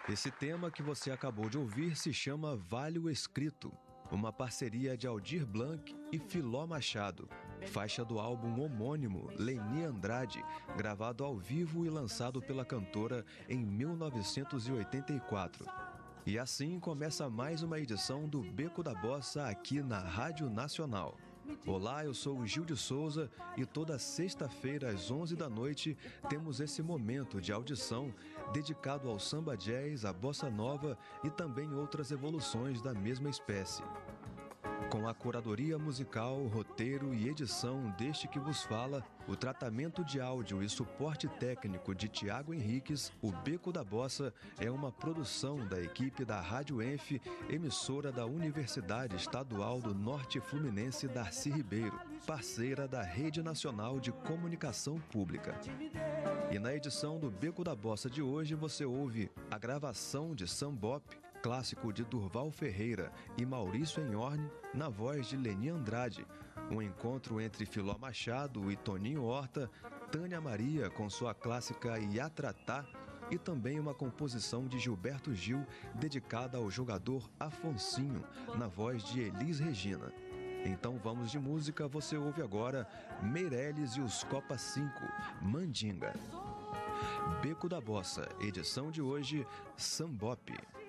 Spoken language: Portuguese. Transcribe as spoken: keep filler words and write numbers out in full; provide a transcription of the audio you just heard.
Esse tema que você acabou de ouvir se chama Vale o Escrito, uma parceria de Aldir Blanc e Filó Machado, faixa do álbum homônimo Leni Andrade, gravado ao vivo e lançado pela cantora em mil novecentos e oitenta e quatro. E assim começa mais uma edição do Beco da Bossa aqui na Rádio Nacional. Olá, eu sou o Gil de Souza e toda sexta-feira às onze da noite temos esse momento de audição dedicado ao samba jazz, à bossa nova e também outras evoluções da mesma espécie. Com a curadoria musical, roteiro e edição deste que vos fala, o tratamento de áudio e suporte técnico de Tiago Henriques, o Beco da Bossa é uma produção da equipe da Rádio Enf, emissora da Universidade Estadual do Norte Fluminense Darcy Ribeiro, parceira da Rede Nacional de Comunicação Pública. E na edição do Beco da Bossa de hoje você ouve a gravação de Sambop, clássico de Durval Ferreira e Maurício Enhorne, na voz de Leni Andrade, um encontro entre Filó Machado e Toninho Horta, Tânia Maria com sua clássica Iatratá e também uma composição de Gilberto Gil dedicada ao jogador Afonsinho, na voz de Elis Regina. Então vamos de música, você ouve agora Meirelles e os Copa cinco, Mandinga. Beco da Bossa, edição de hoje, Sambop.